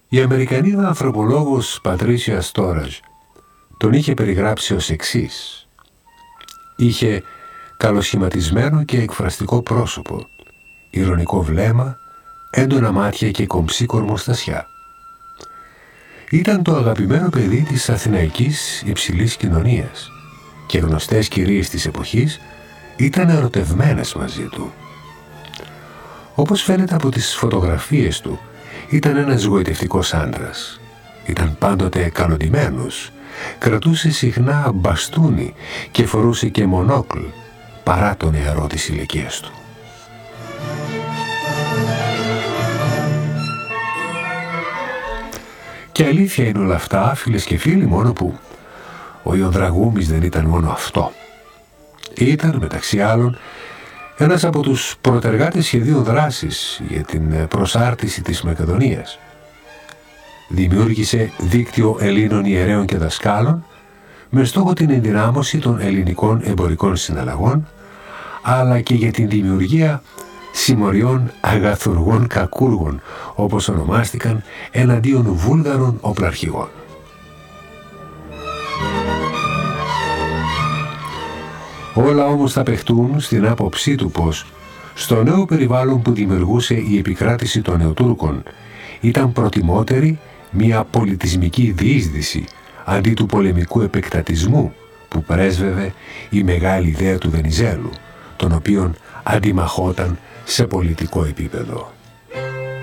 Η Αμερικανίδα ανθρωπολόγος Πατρίσια Στόραζ τον είχε περιγράψει ως εξής. Είχε καλοσχηματισμένο και εκφραστικό πρόσωπο, ηρωνικό βλέμμα, έντονα μάτια και κομψή κορμοστασιά. Ήταν το αγαπημένο παιδί της αθηναϊκής υψηλής κοινωνίας και γνωστές κυρίες της εποχής ήταν ερωτευμένες μαζί του. Όπως φαίνεται από τις φωτογραφίες του, ήταν ένας γοητευτικός άντρας. Ήταν πάντοτε καλοντημένος, κρατούσε συχνά μπαστούνι και φορούσε και μονόκλ, παρά το νεαρό της ηλικίας του. Και αλήθεια είναι όλα αυτά, φίλες και φίλοι, μόνο που ο Ιονδραγούμης δεν ήταν μόνο αυτό. Ήταν, μεταξύ άλλων, ένας από τους πρωτεργάτες σχεδίων δράσης για την προσάρτηση της Μακεδονίας. Δημιούργησε δίκτυο Ελλήνων ιερέων και δασκάλων με στόχο την ενδυνάμωση των ελληνικών εμπορικών συναλλαγών, αλλά και για την δημιουργία συμμοριών αγαθουργών κακούργων, όπως ονομάστηκαν, εναντίον Βούλγαρων οπλαρχηγών. Όλα όμως θα παιχτούν στην άποψή του πως στο νέο περιβάλλον που δημιουργούσε η επικράτηση των Νεοτούρκων ήταν προτιμότερη μια πολιτισμική διείσδυση αντί του πολεμικού επεκτατισμού που πρέσβευε η μεγάλη ιδέα του Βενιζέλου, τον οποίον αντιμαχόταν σε πολιτικό επίπεδο.